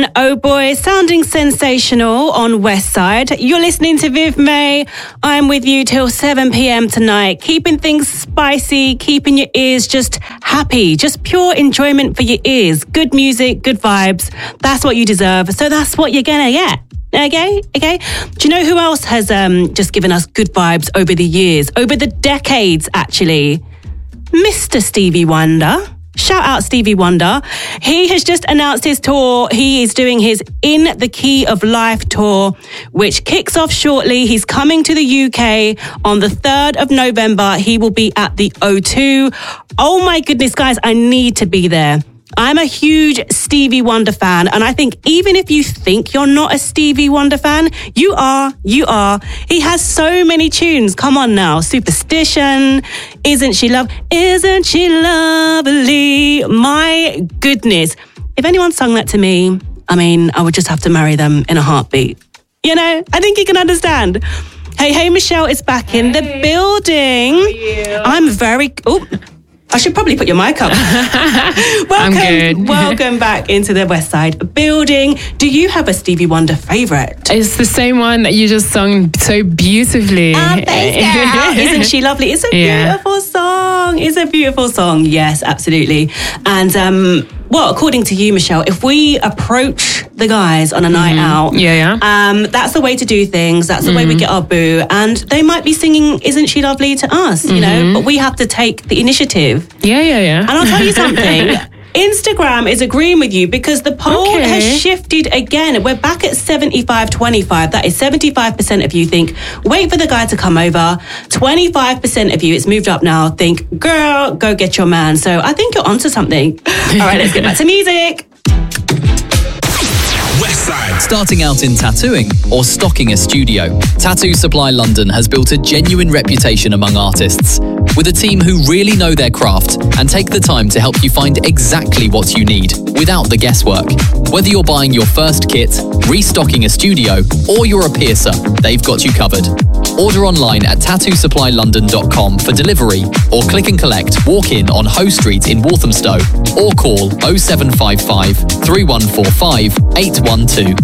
And oh boy, sounding sensational on Westside. You're listening to Viv May. I'm with you till 7 p.m. tonight, keeping things spicy, keeping your ears just happy, just pure enjoyment for your ears. Good music, good vibes. That's what you deserve. So that's what you're gonna get. Okay. Do you know who else has just given us good vibes over the years, over the decades, actually? Mr. Stevie Wonder. Shout out Stevie Wonder. He has just announced his tour. He is doing his In the Key of Life tour, which kicks off shortly. He's coming to the UK on the 3rd of November. He will be at the O2. Oh my goodness, guys, I need to be there. I'm a huge Stevie Wonder fan, and I think even if you think you're not a Stevie Wonder fan, you are. He has so many tunes. Come on now. Superstition, Isn't She Lovely? My goodness. If anyone sung that to me, I would just have to marry them in a heartbeat. You know, I think you can understand. Hey, Michelle is back in the building. How are you? I'm very... Oh, I should probably put your mic up. Welcome back into the Westside building. Do you have a Stevie Wonder favourite? It's the same one that you just sung so beautifully. Thanks, girl. Isn't she lovely? It's a beautiful song. It's a beautiful song. Yes, absolutely. And according to you, Michelle, if we approach the guys on a night out, that's the way to do things. That's the way we get our boo. And they might be singing Isn't She Lovely to us, you know, but we have to take the initiative. Yeah. And I'll tell you something. Instagram is agreeing with you because the poll has shifted again. We're back at 75-25. That is 75% of you think, wait for the guy to come over. 25% of you, it's moved up now, think, girl, go get your man. So I think you're onto something. All right, let's get back to music. Westside. Starting out in tattooing or stocking a studio, Tattoo Supply London has built a genuine reputation among artists, with a team who really know their craft and take the time to help you find exactly what you need without the guesswork. Whether you're buying your first kit, restocking a studio, or you're a piercer, they've got you covered. Order online at tattoosupply.london.com for delivery, or click and collect walk-in on Hoe Street in Walthamstow, or call 0755 3145 812.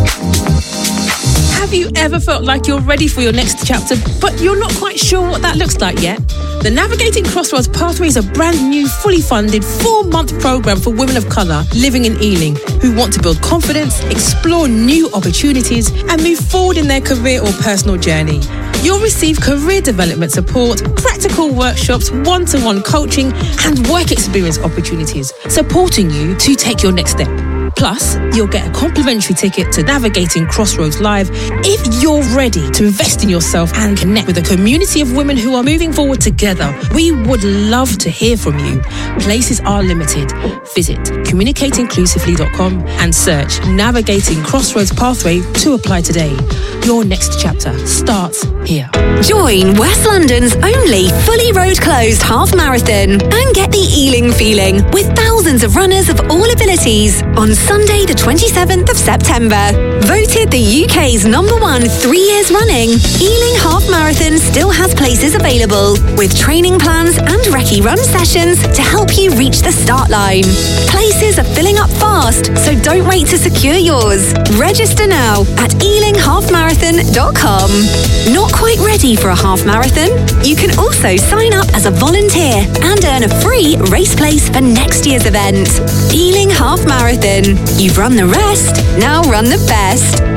Have you ever felt like you're ready for your next chapter, but you're not quite sure what that looks like yet? The Navigating Crossroads Pathway is a brand new, fully funded 4-month program for women of colour living in Ealing who want to build confidence, explore new opportunities, and move forward in their career or personal journey. You'll receive career development support, practical workshops, one-to-one coaching, and work experience opportunities, supporting you to take your next step. Plus, you'll get a complimentary ticket to Navigating Crossroads Live if you're ready to invest in yourself and connect with a community of women who are moving forward together. We would love to hear from you. Places are limited. Visit communicateinclusively.com and search Navigating Crossroads Pathway to apply today. Your next chapter starts here. Join West London's only fully road-closed half marathon and get the Ealing feeling with thousands of runners of all abilities on Sunday the 27th of September. Voted the UK's #1 3 years running, Ealing Half Marathon still has places available with training plans and recce run sessions to help you reach the start line. Places are filling up fast, so don't wait to secure yours. Register now at ealinghalfmarathon.com. Not quite ready for a half marathon? You can also sign up as a volunteer and earn a free race place for next year's event. Ealing Half Marathon. You've run the rest, now run the best.